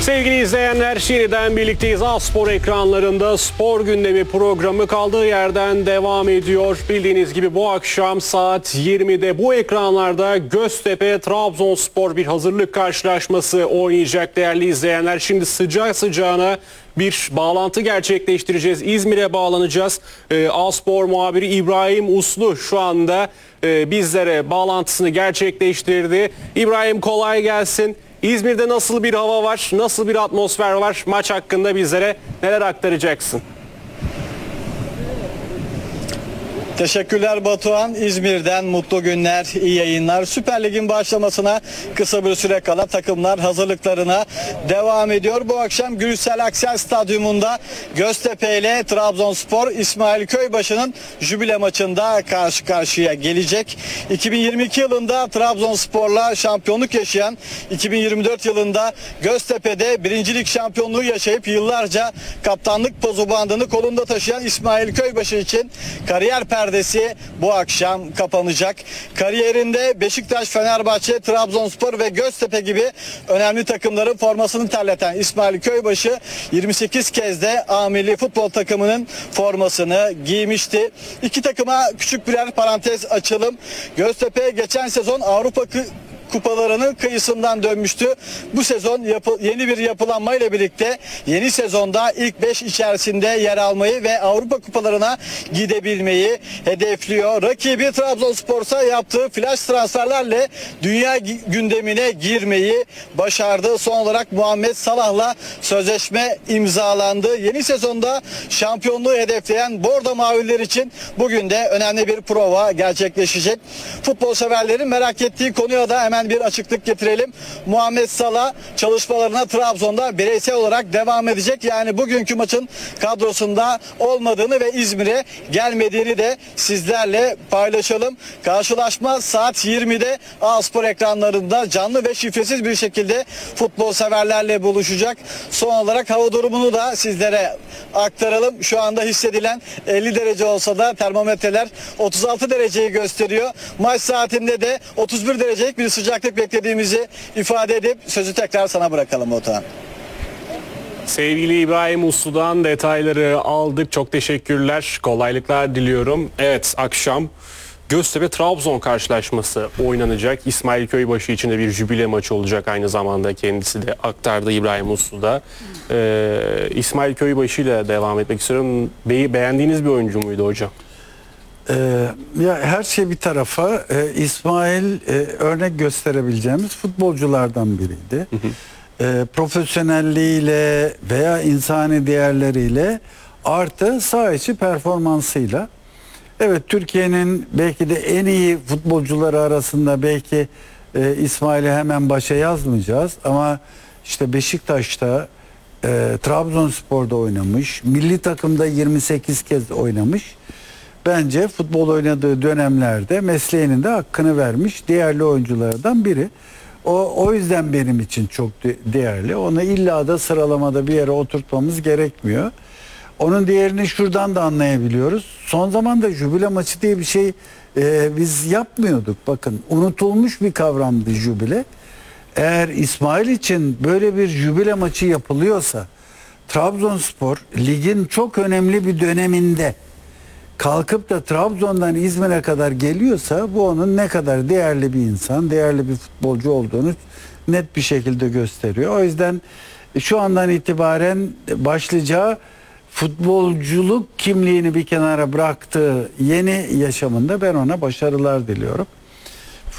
Sevgili izleyenler, yeniden birlikteyiz. A-Spor ekranlarında spor gündemi programı kaldığı yerden devam ediyor. Bildiğiniz gibi bu akşam saat 20'de bu ekranlarda Göztepe Trabzonspor bir hazırlık karşılaşması oynayacak değerli izleyenler. Şimdi sıcağı sıcağına bir bağlantı gerçekleştireceğiz. İzmir'e bağlanacağız. A-Spor muhabiri İbrahim Uslu şu anda bizlere bağlantısını gerçekleştirdi. İbrahim, kolay gelsin. İzmir'de nasıl bir hava var, nasıl bir atmosfer var? Maç hakkında bizlere neler aktaracaksın? Teşekkürler Batuhan. İzmir'den mutlu günler, iyi yayınlar. Süper Lig'in başlamasına kısa bir süre kala takımlar hazırlıklarına devam ediyor. Bu akşam Gülsel Aksel Stadyumunda Göztepe ile Trabzonspor İsmail Köybaşı'nın jübile maçında karşı karşıya gelecek. 2022 yılında Trabzonspor'la şampiyonluk yaşayan, 2024 yılında Göztepe'de birincilik şampiyonluğu yaşayıp yıllarca kaptanlık pozu bandını kolunda taşıyan İsmail Köybaşı için kariyer perdesi bu akşam kapanacak. Kariyerinde Beşiktaş, Fenerbahçe, Trabzonspor ve Göztepe gibi önemli takımların formasını terleten İsmail Köybaşı 28 kez de A Milli Futbol takımının formasını giymişti. İki takıma küçük birer parantez açalım. Göztepe geçen sezon Avrupa kupalarının kıyısından dönmüştü. Bu sezon yeni bir yapılanma ile birlikte yeni sezonda ilk 5 içerisinde yer almayı ve Avrupa kupalarına gidebilmeyi hedefliyor. Rakibi Trabzonspor'sa yaptığı flash transferlerle dünya gündemine girmeyi başardı. Son olarak Muhammed Salah'la sözleşme imzalandı. Yeni sezonda şampiyonluğu hedefleyen Bordo Maviler için bugün de önemli bir prova gerçekleşecek. Futbol severlerin merak ettiği konuya da hemen bir açıklık getirelim. Muhammed Salah çalışmalarına Trabzon'da bireysel olarak devam edecek. Yani bugünkü maçın kadrosunda olmadığını ve İzmir'e gelmediğini de sizlerle paylaşalım. Karşılaşma saat 20'de A-Spor ekranlarında canlı ve şifresiz bir şekilde futbol severlerle buluşacak. Son olarak hava durumunu da sizlere aktaralım. Şu anda hissedilen 50 derece olsa da termometreler 36 dereceyi gösteriyor. Maç saatinde de 31 derecelik bir sıcaklık beklediğimizi ifade edip sözü tekrar sana bırakalım Otan. Sevgili İbrahim Uslu'dan detayları aldık. Çok teşekkürler. Kolaylıklar diliyorum. Evet, akşam Göztepe Trabzon karşılaşması oynanacak. İsmail Köybaşı için de bir jübile maçı olacak aynı zamanda, kendisi de aktardı İbrahim Uslu'da. İsmail Köybaşı ile devam etmek istiyorum. Beğendiğiniz bir oyuncu muydu hocam? Ya her şey bir tarafa, İsmail örnek gösterebileceğimiz futbolculardan biriydi. Profesyonelliğiyle veya insani değerleriyle artı saha içi performansıyla. Evet, Türkiye'nin belki de en iyi futbolcuları arasında belki İsmail'i hemen başa yazmayacağız ama işte Beşiktaş'ta, Trabzonspor'da oynamış, milli takımda 28 kez oynamış. Bence futbol oynadığı dönemlerde mesleğinin de hakkını vermiş değerli oyunculardan biri. O yüzden benim için çok değerli. Onu illa da sıralamada bir yere oturtmamız gerekmiyor. Onun değerini şuradan da anlayabiliyoruz. Son zamanda jübile maçı diye bir şey biz yapmıyorduk. Bakın, unutulmuş bir kavramdı jübile. Eğer İsmail için böyle bir jübile maçı yapılıyorsa, Trabzonspor ligin çok önemli bir döneminde kalkıp da Trabzon'dan İzmir'e kadar geliyorsa, bu onun ne kadar değerli bir insan, değerli bir futbolcu olduğunu net bir şekilde gösteriyor. O yüzden şu andan itibaren başlayacağı futbolculuk kimliğini bir kenara bıraktığı yeni yaşamında ben ona başarılar diliyorum.